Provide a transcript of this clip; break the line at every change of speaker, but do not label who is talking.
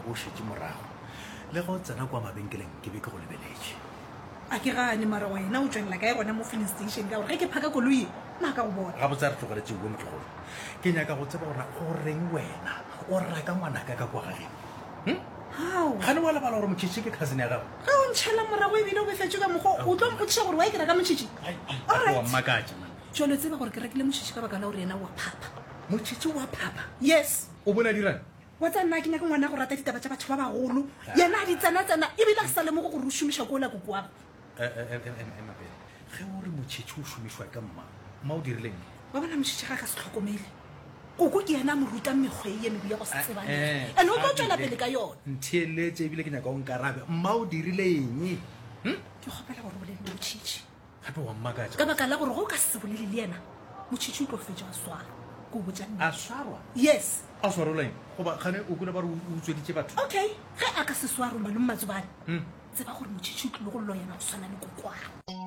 o shetse morago le go tsena kwa mabenkeleng ke be ke go lebeletse
a ke gane mara wena o tswelela kae gona mo filling station ka gore ge ke phaka koloi maaka go bona
ga botsa re tlogeletse go motlogolo ke nyaka go tseba gore o reng wena o raka ngwanaka ka kwa gageng ga ne wa lebala gore motšhitši ke cousin ya gago
ga o ntšhela morago ebile o befetse ka mokgwa o tlo mpotšiša gore wa e ke raka motšhitši
wa mmakatša
jalo tseba gore ke rekile motšhitši ka baka la gore ena wa phapa
motšhitši wa phapa
yes
o bona dirang
wa tsa nna ke nyaka ngwana go rata ditaba tša batho ba bagolo yena a di tsena-tsena ebile a ke sa lemogo gore o šomiša ko la koko wago
emapele ge o re motšhitši o šomišwa ka mma o dirileng
wa bona motšhitši ga ka se tlhokomele koko ke yena a mo rutang mekgwe ye mebe ya go se tsebane and o tlo tswela pele ka yona
ntheeletse ebile ke nyaka o nkarabe mma o dirileng
ke kgopela gore bolele le motšhitši
gape wa mmakatša
ka baka la gore go ka se bolele le yena motšhitši o tlo fetša a swara ko botsa
a swarwa
yes
a swaroleng goba gane o kuna ba re o tsweditše batho
okay ge a ka se sware malome matsebane tseba gore motšhitši o tlile go llo yena go tshwana le kokwana